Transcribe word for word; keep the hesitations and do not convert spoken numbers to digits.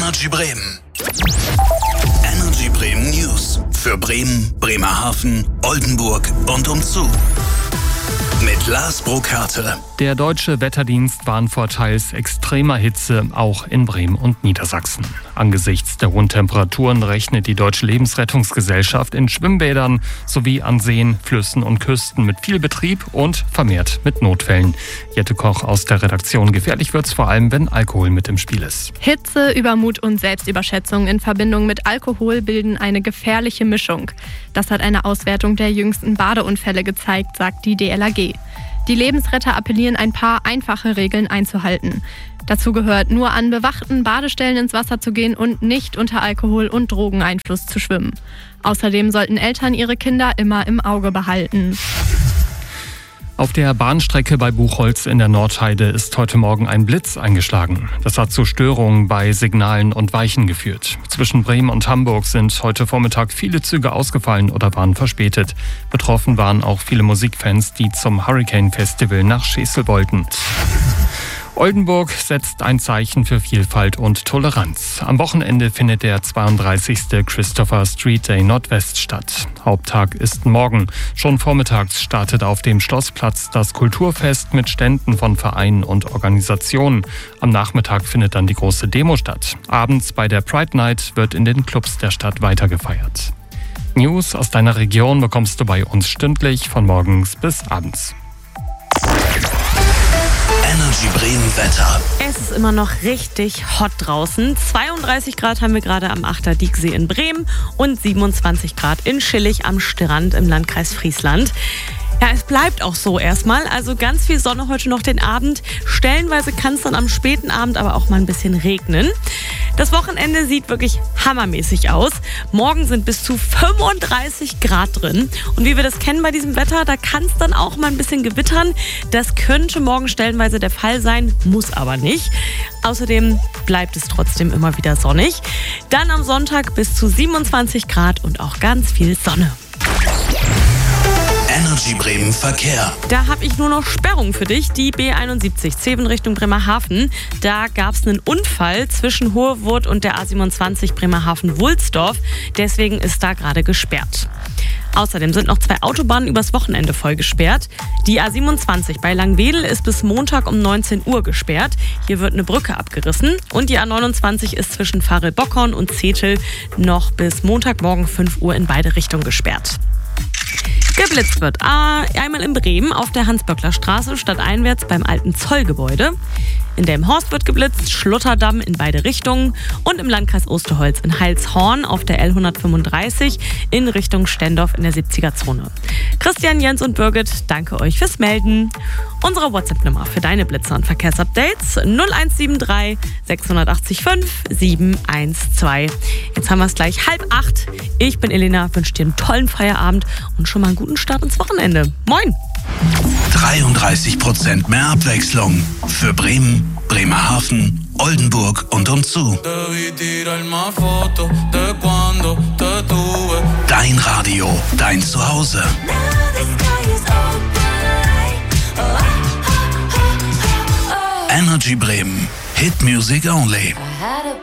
Energy Bremen. Energy Bremen News für Bremen, Bremerhaven, Oldenburg und umzu. Mit Lars Burkhardt. Der Deutsche Wetterdienst warnt vor teils extremer Hitze, auch in Bremen und Niedersachsen. Angesichts der hohen Temperaturen rechnet die Deutsche Lebensrettungsgesellschaft in Schwimmbädern sowie an Seen, Flüssen und Küsten mit viel Betrieb und vermehrt mit Notfällen. Jette Koch aus der Redaktion. Gefährlich wird's vor allem, wenn Alkohol mit im Spiel ist. Hitze, Übermut und Selbstüberschätzung in Verbindung mit Alkohol bilden eine gefährliche Mischung. Das hat eine Auswertung der jüngsten Badeunfälle gezeigt, sagt die D L R G. Die Lebensretter appellieren, ein paar einfache Regeln einzuhalten. Dazu gehört, nur an bewachten Badestellen ins Wasser zu gehen und nicht unter Alkohol- und Drogeneinfluss zu schwimmen. Außerdem sollten Eltern ihre Kinder immer im Auge behalten. Auf der Bahnstrecke bei Buchholz in der Nordheide ist heute Morgen ein Blitz eingeschlagen. Das hat zu Störungen bei Signalen und Weichen geführt. Zwischen Bremen und Hamburg sind heute Vormittag viele Züge ausgefallen oder waren verspätet. Betroffen waren auch viele Musikfans, die zum Hurricane Festival nach Schesel wollten. Oldenburg setzt ein Zeichen für Vielfalt und Toleranz. Am Wochenende findet der zweiunddreißigste Christopher Street Day Nordwest statt. Haupttag ist morgen. Schon vormittags startet auf dem Schlossplatz das Kulturfest mit Ständen von Vereinen und Organisationen. Am Nachmittag findet dann die große Demo statt. Abends bei der Pride Night wird in den Clubs der Stadt weitergefeiert. News aus deiner Region bekommst du bei uns stündlich von morgens bis abends. Energy Bremen Wetter. Es ist immer noch richtig hot draußen. zweiunddreißig Grad haben wir gerade am Achter Dieksee in Bremen und siebenundzwanzig Grad in Schillig am Strand im Landkreis Friesland. Ja, es bleibt auch so erstmal. Also ganz viel Sonne heute noch den Abend. Stellenweise kann es dann am späten Abend aber auch mal ein bisschen regnen. Das Wochenende sieht wirklich hammermäßig aus. Morgen sind bis zu fünfunddreißig Grad drin. Und wie wir das kennen bei diesem Wetter, da kann es dann auch mal ein bisschen gewittern. Das könnte morgen stellenweise der Fall sein, muss aber nicht. Außerdem bleibt es trotzdem immer wieder sonnig. Dann am Sonntag bis zu siebenundzwanzig Grad und auch ganz viel Sonne. Energy Bremen Verkehr. Da habe ich nur noch Sperrung für dich. Die B einundsiebzig, Zeven Richtung Bremerhaven. Da gab es einen Unfall zwischen Hohewurth und der A siebenundzwanzig Bremerhaven-Wulsdorf. Deswegen ist da gerade gesperrt. Außerdem sind noch zwei Autobahnen übers Wochenende voll gesperrt. Die A siebenundzwanzig bei Langwedel ist bis Montag um neunzehn Uhr gesperrt. Hier wird eine Brücke abgerissen. Und die A neunundzwanzig ist zwischen Farel-Bockhorn und Zetel noch bis Montagmorgen fünf Uhr in beide Richtungen gesperrt. Geblitzt wird einmal in Bremen auf der Hans-Böckler-Straße stadteinwärts beim alten Zollgebäude. In Delmenhorst wird geblitzt, Schlotterdamm in beide Richtungen und im Landkreis Osterholz in Heilshorn auf der L hundertfünfunddreißig in Richtung Stendorf in der siebziger-Zone. Christian, Jens und Birgit, danke euch fürs Melden. Unsere WhatsApp-Nummer für deine Blitzer und Verkehrsupdates null eins sieben drei sechs acht fünf sieben eins zwei. Jetzt haben wir es gleich halb acht. Ich bin Elena, wünsche dir einen tollen Feierabend und schon mal einen guten Start ins Wochenende. Moin! dreiunddreißig Prozent mehr Abwechslung für Bremen, Bremerhaven, Oldenburg und umzu. Dein Radio, dein Zuhause. Energy Bremen. Hit Music Only.